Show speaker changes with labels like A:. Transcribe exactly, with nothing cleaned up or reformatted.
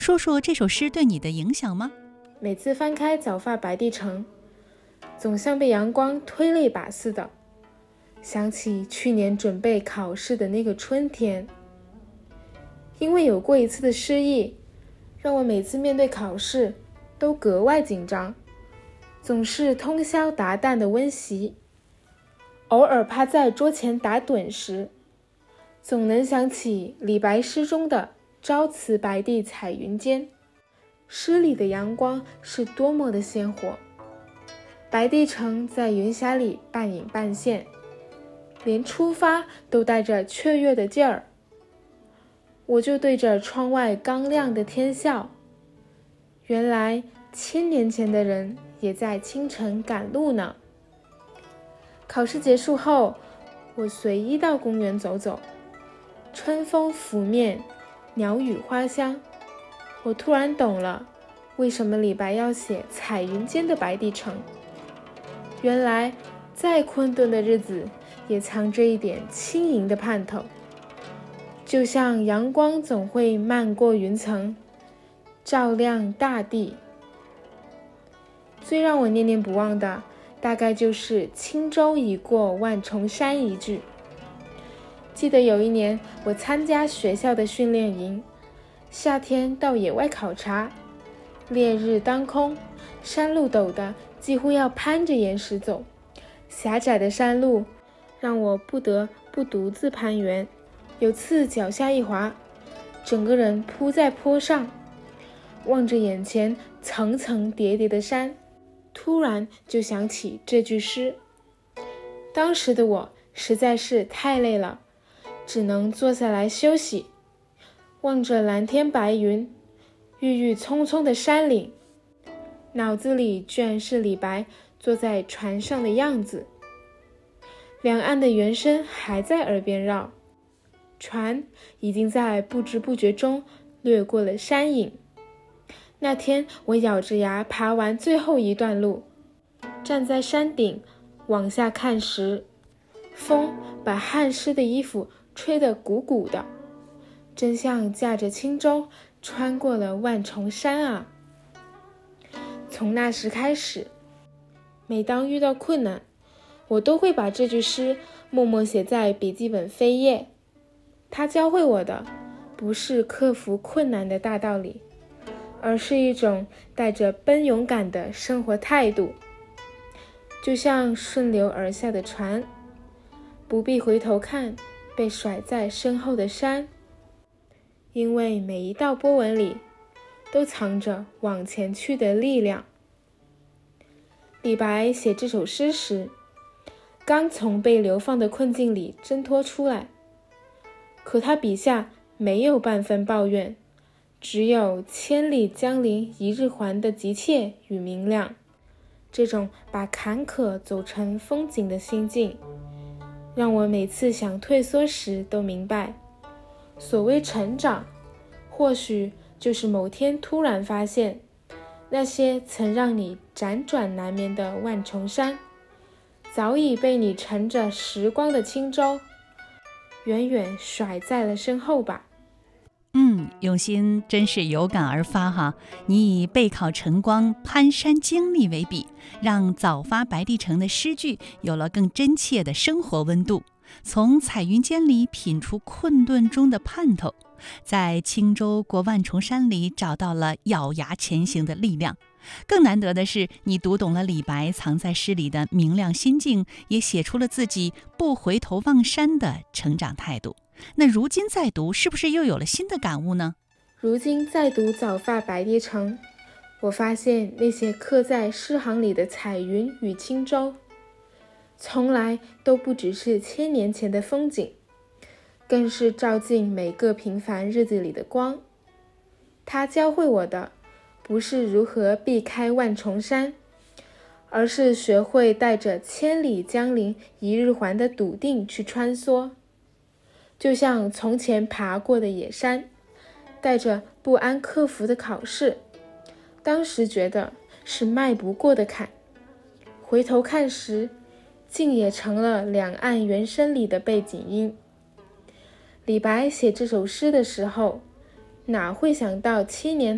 A: 说说这首诗对你的影响吗？
B: 每次翻开《早发白帝城》，总像被阳光推了一把似的，想起去年准备考试的那个春天。因为有过一次的失忆，让我每次面对考试都格外紧张，总是通宵达旦的温习。偶尔趴在桌前打盹时，总能想起李白诗中的朝辞白帝彩云间，诗里的阳光是多么的鲜活。白帝城在云霞里半隐半现，连出发都带着雀跃的劲儿。我就对着窗外刚亮的天笑，原来千年前的人也在清晨赶路呢。考试结束后，我随意到公园走走，春风拂面，鸟语花香。我突然懂了，为什么李白要写彩云间的白帝城。原来再困顿的日子也藏着一点轻盈的盼头，就像阳光总会漫过云层，照亮大地。最让我念念不忘的，大概就是轻舟已过万重山一句。记得有一年我参加学校的训练营，夏天到野外考察，烈日当空，山路陡的几乎要攀着岩石走，狭窄的山路让我不得不独自攀援。有次脚下一滑，整个人扑在坡上，望着眼前层层叠叠的山，突然就想起这句诗。当时的我实在是太累了，只能坐下来休息，望着蓝天白云，郁郁葱葱的山岭，脑子里居然是李白坐在船上的样子。两岸的猿声还在耳边绕，船已经在不知不觉中掠过了山影。那天我咬着牙爬完最后一段路，站在山顶往下看时，风把汗湿的衣服吹得鼓鼓的，真像驾着轻舟穿过了万重山啊。从那时开始，每当遇到困难，我都会把这句诗默默写在笔记本扉页。它教会我的不是克服困难的大道理，而是一种带着奔勇感的生活态度。就像顺流而下的船，不必回头看被甩在身后的山，因为每一道波纹里都藏着往前去的力量。李白写这首诗时，刚从被流放的困境里挣脱出来，可他笔下没有半分抱怨，只有千里江陵一日还的急切与明亮。这种把坎坷走成风景的心境，让我每次想退缩时都明白，所谓成长，或许就是某天突然发现，那些曾让你辗转难眠的万重山，早已被你乘着时光的轻舟远远甩在了身后吧。
A: 嗯，用心真是有感而发哈！你以备考晨光、攀山经历为笔，让早发白帝城的诗句有了更真切的生活温度。从彩云间里品出困顿中的盼头，在轻舟过万重山里找到了咬牙前行的力量。更难得的是，你读懂了李白藏在诗里的明亮心境，也写出了自己不回头望山的成长态度。那如今再读，是不是又有了新的感悟呢？
B: 如今再读早发白帝城，我发现那些刻在诗行里的彩云与轻舟，从来都不只是千年前的风景，更是照进每个平凡日子里的光。它教会我的不是如何避开万重山，而是学会带着千里江陵一日还的笃定去穿梭。就像从前爬过的野山，带着不安克服的考试，当时觉得是迈不过的坎，回头看时，竟也成了两岸猿声里的背景音。李白写这首诗的时候，哪会想到七年